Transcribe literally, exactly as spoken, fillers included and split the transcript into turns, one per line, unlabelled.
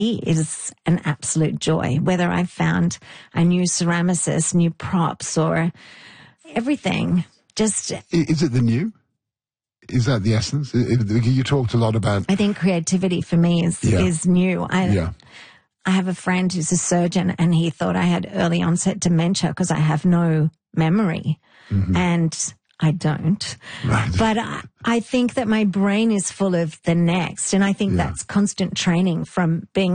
is an absolute joy, whether I've found a new ceramicist, new props, or everything. Just
Is it the new? Is that the essence? You talked a lot about...
I think creativity for me is,
yeah.
is new. I,
yeah.
I have a friend who's a surgeon, and he thought I had early onset dementia because I have no memory. Mm-hmm. And I don't.
Right.
But I, I think that my brain is full of the next. And I think yeah. that's constant training from being